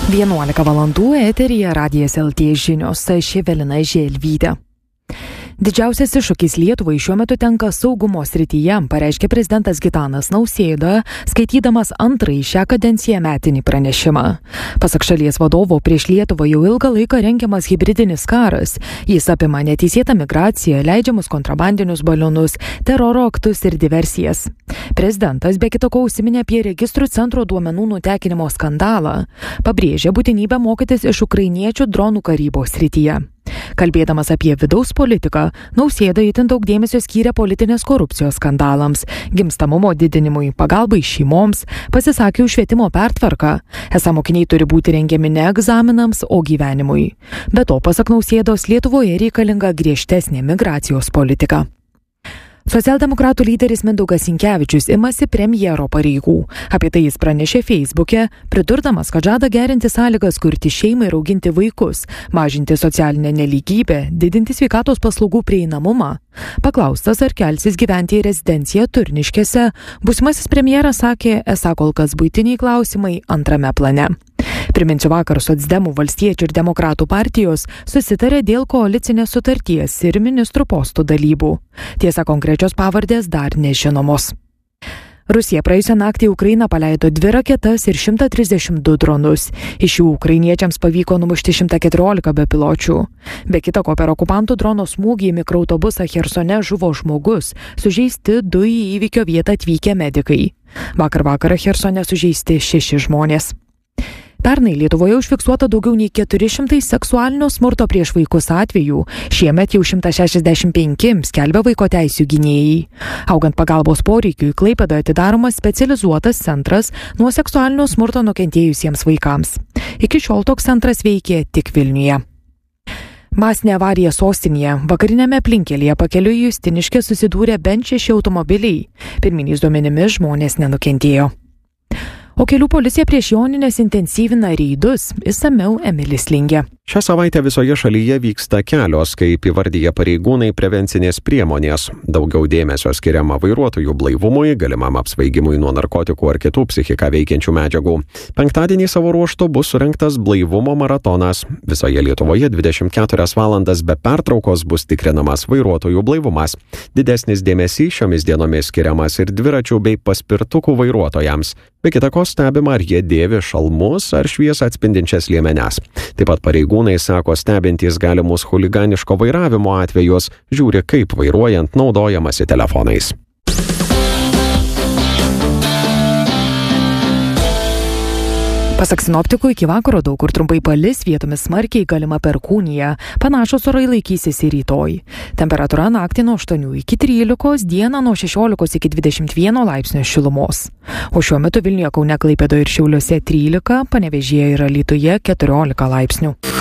11 valandų eteryje Radijas LT žinios, aš Evelina Želvytė. Didžiausias iššūkis Lietuvai šiuo metu tenka saugumo srityje, pareiškė prezidentas Gitanas Nausėda, skaitydamas antrąjį šią kadenciją metinį pranešimą. Pasak šalies vadovo, prieš Lietuvą jau ilgą laiką rengiamas hibridinis karas. Jis apima neteisėtą migraciją, leidžiamus kontrabandinius balionus, teroro aktus ir diversijas. Prezidentas be kita ko užsiminė apie registrų centro duomenų nutekinimo skandalą. Pabrėžė būtinybę mokytis iš ukrainiečių dronų karybos srityje. Kalbėdamas apie vidaus politiką, Nausėda itin daug dėmesio skyrė politinės korupcijos skandalams, gimstamumo didinimui, pagalbai šeimoms, pasisakė už švietimo pertvarką. Esą mokiniai turi būti rengiami ne egzaminams, o gyvenimui. Be to, pasak Nausėdos, Lietuvoje reikalinga griežtesnė migracijos politika. Socialdemokratų lyderis Mindaugas Sinkevičius imasi premjero pareigų. Apie tai jis pranešė Facebook'e, pridurdamas, kad žada gerinti sąlygas kurti šeimą ir auginti vaikus, mažinti socialinę nelygybę, didinti sveikatos paslaugų prieinamumą. Paklaustas, ar kelsis gyventi į rezidenciją Turniškėse, būsimasis premjeras sakė, esą kol kas buitiniai klausimai antrame plane. Priminsiu, vakar Socdemų, Valstiečių ir Demokratų partijos susitarė dėl koalicinės sutarties ir ministrų postų dalybų. Tiesa, konkrečios pavardės dar nežinomos. Rusija praėjusią naktį į Ukrainą paleido 2 raketas ir 132 dronus. Iš jų ukrainiečiams pavyko numušti 114 bepiločių. Be kita ko, per okupantų drono smūgį į mikroautobusą Chersone žuvo žmogus, sužeisti 2 į įvykio vietą atvykę medikai. Vakar vakarą Chersone sužeisti 6 žmonės. Pernai Lietuvoje užfiksuota daugiau nei 400 seksualinio smurto prieš vaikus atvejų, šiemet jau 165, skelbia vaiko teisių gynėjai. Augant pagalbos poreikiui, Klaipėdoje atidaromas specializuotas centras nuo seksualinio smurto nukentėjusiems vaikams. Iki šiol toks centras veikė tik Vilniuje. Masinė avarija sostinėje. Vakarinėme aplinkelėje pakeliui į Justiniškę susidūrė bent 6 automobiliai. Pirminiais duomenimis žmonės nenukentėjo. O kelių policija prieš Jonines intensyvina reidus, išsamiau Emilis Lingė. Šią savaitę visoje šalyje vyksta kelios, kaip įvardyja pareigūnai, prevencinės priemonės. Daugiau dėmesio skiriama vairuotojų blaivumui, galimam apsvaigimui nuo narkotikų ar kitų psichiką veikiančių medžiagų. Penktadienį savo ruožtu bus surengtas blaivumo maratonas. Visoje Lietuvoje 24 valandas be pertraukos bus tikrinamas vairuotojų blaivumas. Didesnis dėmesys šiomis dienomis skiriamas ir dviračių bei paspirtukų vairuotojams. Be kita ko stebima, ar jie dėvi šalmus ar šviesą atspindinčias liemenes. Taip pat pareigūnai sako, stebintys galimus chuliganiško vairavimo atvejus, žiūri, kaip vairuojant naudojamasi telefonais. Pasak sinoptikų, iki vakaro daug kur trumpai palis, vietomis smarkiai galima perkūnija. Panašus orai laikysis ir rytoj. Temperatūra naktį nuo 8 iki 13, dieną nuo 16 iki 21 laipsnio šilumos. O šiuo metu Vilniuje, Kaune, Klaipėdoje ir Šiauliuose 13, Panevėžyje ir Alytuje 14 laipsnių.